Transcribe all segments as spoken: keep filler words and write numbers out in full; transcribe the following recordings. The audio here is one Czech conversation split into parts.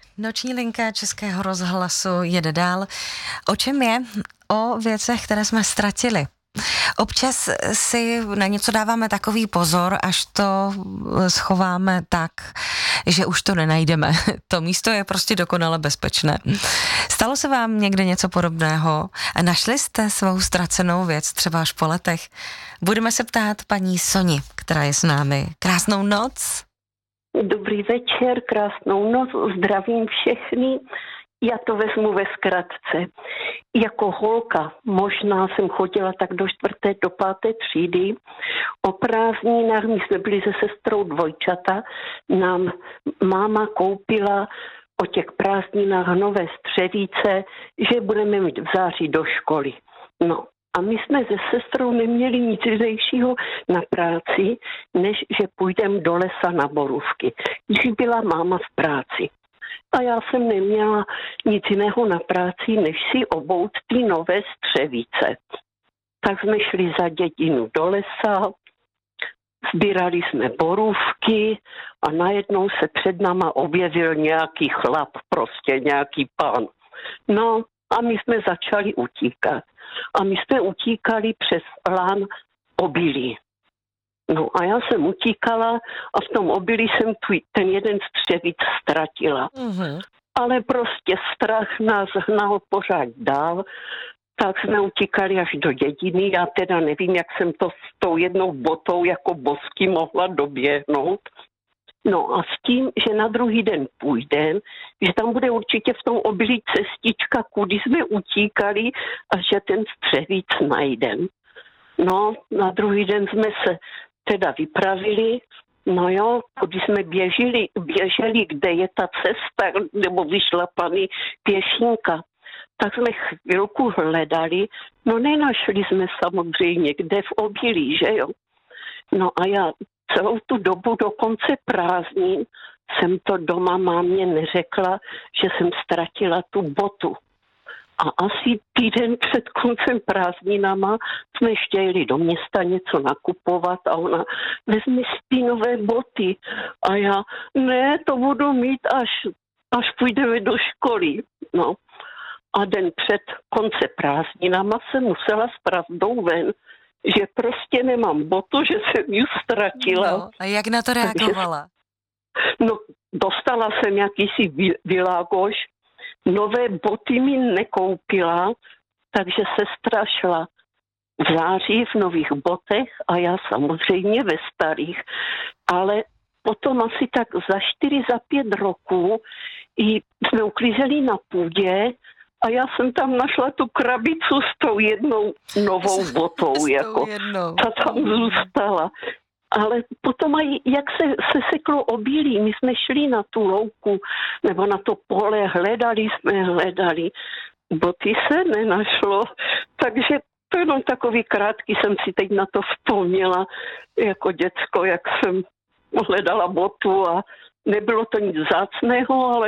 Noční linka Českého rozhlasu jede dál. O čem je? O věcech, které jsme ztratili. Občas si na něco dáváme takový pozor, až to schováme tak, že už to nenajdeme. To místo je prostě dokonale bezpečné. Stalo se vám někde něco podobného? Našli jste svou ztracenou věc třeba až po letech? Budeme se ptát paní Soni, která je s námi. Krásnou noc. Dobrý večer, krásnou noc, zdravím všechny. Já to vezmu ve zkratce. Jako holka, možná jsem chodila tak do čtvrté, do páté třídy. O prázdninách, my jsme byli se sestrou dvojčata, nám máma koupila o těch prázdninách nové střevíce, že budeme mít v září do školy. No. A my jsme se sestrou neměli nic jinejšího na práci, než že půjdeme do lesa na borůvky, když byla máma v práci. A já jsem neměla nic jiného na práci, než si obout ty nové střevíce. Tak jsme šli za dědinu do lesa, sbírali jsme borůvky a najednou se před náma objevil nějaký chlap, prostě nějaký pán. No a my jsme začali utíkat. A my jsme utíkali přes lán obilí. No a já jsem utíkala a v tom obilí jsem tu, ten jeden střevíc ztratila. Mm-hmm. Ale prostě strach nás hnal pořád dál, tak jsme utíkali až do dědiny. Já teda nevím, jak jsem to s tou jednou botou jako bosky mohla doběhnout. No a s tím, že na druhý den půjdem, že tam bude určitě v tom obilí cestička, kudy jsme utíkali a že ten střevíc najdem. No, na druhý den jsme se teda vypravili, no jo, když jsme běželi, běželi, kde je ta cesta, nebo vyšlapaný pěšinka, tak jsme chvilku hledali, no nenašli jsme samozřejmě kde v obilí, že jo. No a já celou tu dobu do konce prázdnin jsem to doma mámě neřekla, že jsem ztratila tu botu. A asi týden před koncem prázdninama jsme ještě jeli do města něco nakupovat a ona vezme si ty nové boty. A já, ne, to budu mít až, až půjdeme do školy. No. A den před konce prázdninama jsem musela s pravdou ven, že prostě nemám botu, že jsem ji ztratila. No, a jak na to reagovala? Takže, no, dostala jsem jakýsi világoš, nové boty mi nekoupila, takže sestra šla v září v nových botech a já samozřejmě ve starých. Ale potom asi tak za čtyři, za pět roků i jsme uklízeli na půdě a já jsem tam našla tu krabicu s tou jednou novou botou, jako jednou. Ta tam zůstala. Ale potom aj, jak se, se seklo obilí, my jsme šli na tu louku nebo na to pole, hledali jsme, hledali. Boty se nenašlo, takže to jenom takový krátký jsem si teď na to vzpomněla jako děcko, jak jsem hledala botu a nebylo to nic vzácného, ale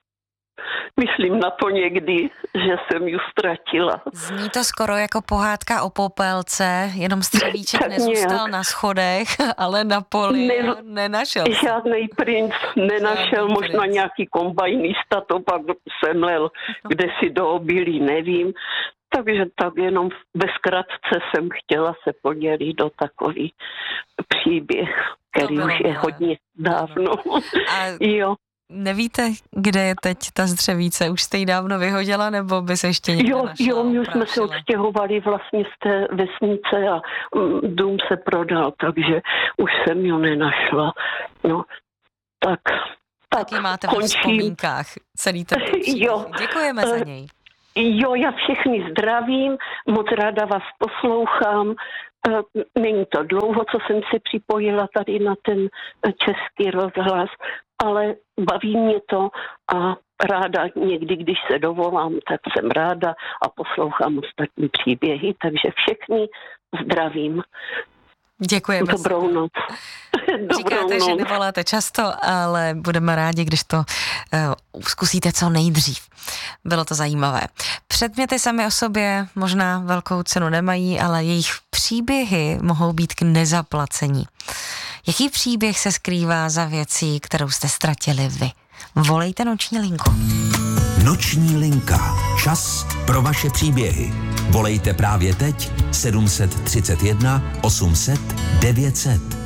myslím na to někdy, že jsem ji ztratila. Zní to skoro jako pohádka o popelce, jenom střevíček nezůstal nějak na schodech, ale na poli ne, nenašel. Žádnej princ nenašel, žádný možná princ. Nějaký kombajnista to pak semlel, kde si do obilí, nevím. Takže tak jenom ve zkratce jsem chtěla se podělit do takový příběh, který už je hodně dávno. A... Jo. Nevíte, kde je teď ta střevíce? Už jste ji dávno vyhodila, nebo by se ještě někde jo, našla? Jo, my už jsme se odstěhovali vlastně z té vesnice a um, dům se prodal, takže už jsem ji nenašla. No, tak, tak Taky máte končím. ve vzpomínkách celý ten jo. Děkujeme za něj. Jo, já všechny zdravím, moc ráda vás poslouchám. Není to dlouho, co jsem se připojila tady na ten Český rozhlas, ale baví mě to a ráda někdy, když se dovolám, tak jsem ráda a poslouchám ostatní příběhy, takže všechny zdravím. Děkujeme. Dobrou noc. Dobrou Říkáte, noc. že nevoláte často, ale budeme rádi, když to uh, zkusíte co nejdřív. Bylo to zajímavé. Předměty sami o sobě možná velkou cenu nemají, ale jejich příběhy mohou být k nezaplacení. Jaký příběh se skrývá za věcí, kterou jste ztratili vy? volejte Noční linku. Noční linka. Čas pro vaše příběhy. Volejte právě teď sedm set třicet jedna osm set devět set.